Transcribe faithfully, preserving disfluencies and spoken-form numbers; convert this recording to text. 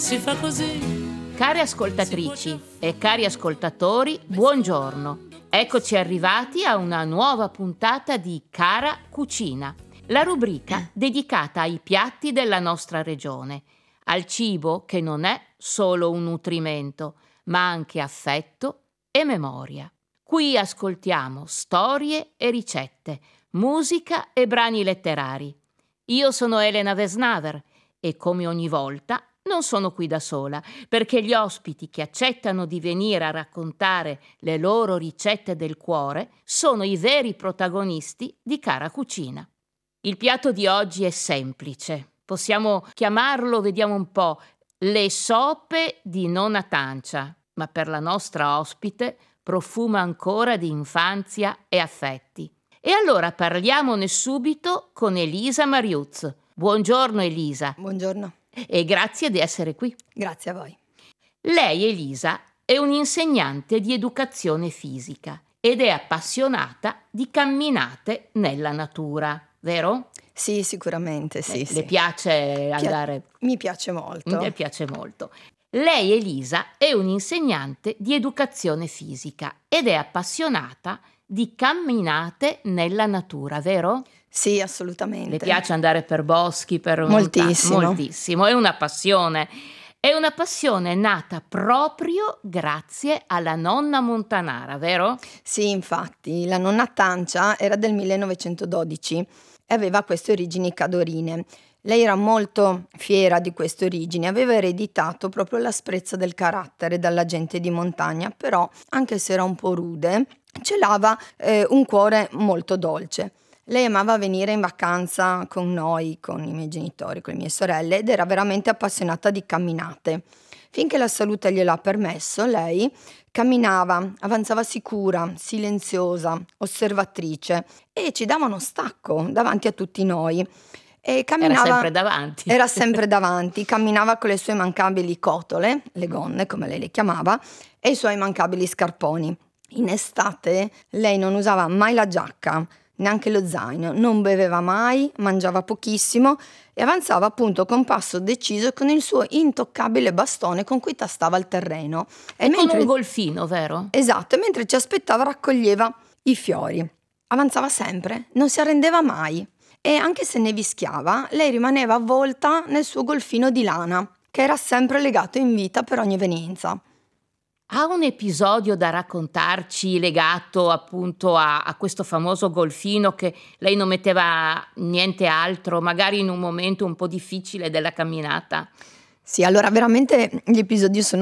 si fa così. Care ascoltatrici e cari ascoltatori, buongiorno. Eccoci arrivati a una nuova puntata di Cara Cucina, la rubrica dedicata ai piatti della nostra regione, al cibo che non è solo un nutrimento, ma anche affetto e memoria. Qui ascoltiamo storie e ricette, musica e brani letterari. Io sono Elena Vesnaver e come ogni volta non sono qui da sola, perché gli ospiti che accettano di venire a raccontare le loro ricette del cuore sono i veri protagonisti di Cara Cucina. Il piatto di oggi è semplice. Possiamo chiamarlo, vediamo un po', le sope di nonna Tancia, ma per la nostra ospite profuma ancora di infanzia e affetti. E allora parliamone subito con Elisa Mariuz. Buongiorno Elisa. Buongiorno. E grazie di essere qui. Grazie a voi. Lei, Elisa, è un'insegnante di educazione fisica ed è appassionata di camminate nella natura, vero? Sì, sicuramente, sì. Le, sì. le piace andare... Pia- mi piace molto. Le piace molto. Lei, Elisa, è un'insegnante di educazione fisica ed è appassionata di camminate nella natura, vero? Sì, assolutamente. Le piace andare per boschi, per moltissimo. monta- moltissimo, è una passione. È una passione nata proprio grazie alla nonna montanara, vero? Sì, infatti, la nonna Tancia era del millenovecentododici e aveva queste origini cadorine. Lei era molto fiera di queste origini, aveva ereditato proprio l'asprezza del carattere dalla gente di montagna, però, anche se era un po' rude, celava eh, un cuore molto dolce. Lei amava venire in vacanza con noi, con i miei genitori, con le mie sorelle, ed era veramente appassionata di camminate. Finché la salute glielo ha permesso, lei camminava, avanzava sicura, silenziosa, osservatrice e ci dava uno stacco davanti a tutti noi. E camminava, era sempre davanti. Era sempre davanti, camminava con le sue immancabili cotole, le gonne come lei le chiamava, e i suoi immancabili scarponi. In estate lei non usava mai la giacca, neanche lo zaino, non beveva mai, mangiava pochissimo e avanzava appunto con passo deciso con il suo intoccabile bastone con cui tastava il terreno. E, e mentre... con un golfino, vero? Esatto, e mentre ci aspettava raccoglieva i fiori. Avanzava sempre, non si arrendeva mai. E anche se nevischiava, lei rimaneva avvolta nel suo golfino di lana, che era sempre legato in vita per ogni evenienza. Ha un episodio da raccontarci legato appunto a, a questo famoso golfino che lei non metteva niente altro, magari in un momento un po' difficile della camminata? Sì, allora veramente gli episodi sono